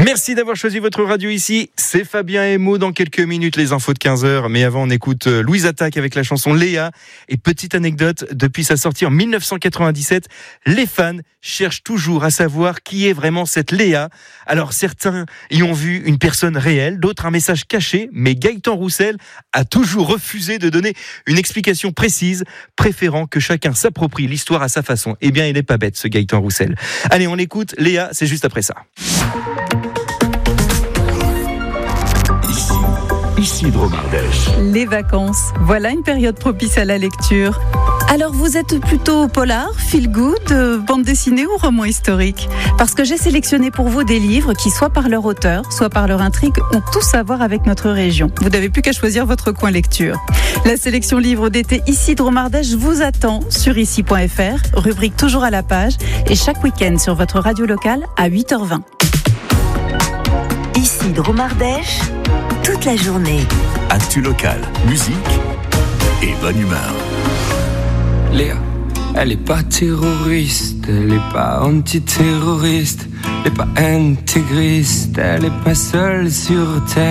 Merci d'avoir choisi votre radio ici. C'est Fabien et Maud dans quelques minutes, les infos de 15h. Mais avant, on écoute Louise Attaque avec la chanson Léa. Et petite anecdote, depuis sa sortie en 1997, les fans cherchent toujours à savoir qui est vraiment cette Léa. Alors certains y ont vu une personne réelle, d'autres un message caché. Mais Gaëtan Roussel a toujours refusé de donner une explication précise, préférant que chacun s'approprie l'histoire à sa façon. Eh bien, il n'est pas bête, ce Gaëtan Roussel. Allez, on l'écoute. Léa, c'est juste après ça. Ici Dromardèche. Les vacances, voilà une période propice à la lecture. Alors vous êtes plutôt polar, feel good, bande dessinée ou roman historique ? Parce que j'ai sélectionné pour vous des livres qui, soit par leur auteur, soit par leur intrigue, ont tous à voir avec notre région. Vous n'avez plus qu'à choisir votre coin lecture. La sélection livres d'été Ici Dromardèche vous attend sur ici.fr, rubrique toujours à la page, et chaque week-end sur votre radio locale à 8h20. Ici Dromardèche, toute la journée. Actu local, musique et bonne humeur. Léa, elle est pas terroriste, elle est pas antiterroriste, elle est pas intégriste, elle est pas seule sur terre.